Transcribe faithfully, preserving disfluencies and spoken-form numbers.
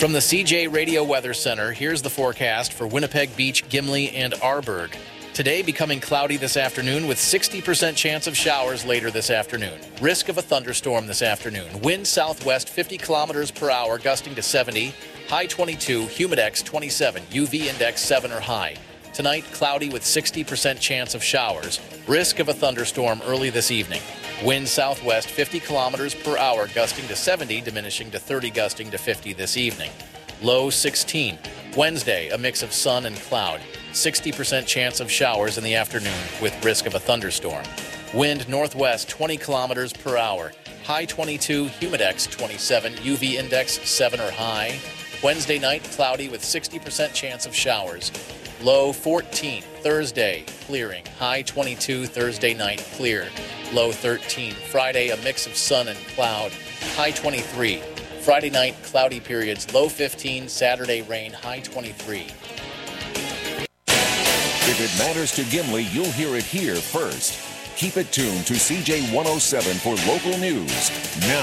From the C J Radio Weather Center, here's the forecast for Winnipeg Beach, Gimli, and Arborg. Today becoming cloudy this afternoon with sixty percent chance of showers later this afternoon. Risk of a thunderstorm this afternoon. Wind southwest fifty kilometers per hour, gusting to seventy. High twenty-two, humidex twenty-seven, U V index seven or high. Tonight, cloudy with sixty percent chance of showers. Risk of a thunderstorm early this evening. Wind southwest fifty kilometers per hour, gusting to seventy, diminishing to thirty, gusting to fifty this evening. Low sixteen. Wednesday, a mix of sun and cloud. sixty percent chance of showers in the afternoon with risk of a thunderstorm. Wind northwest twenty kilometers per hour. High twenty-two, humidex twenty-seven, U V index seven or high. Wednesday night, cloudy with sixty percent chance of showers. Low fourteen. Thursday, clearing. High twenty-two. Thursday night, clear. Low thirteen. Friday, a mix of sun and cloud. High twenty-three. Friday night, cloudy periods. Low fifteen. Saturday, rain. High twenty-three. If it matters to Gimli, you'll hear it here first. Keep it tuned to C J one oh seven for local news. Now.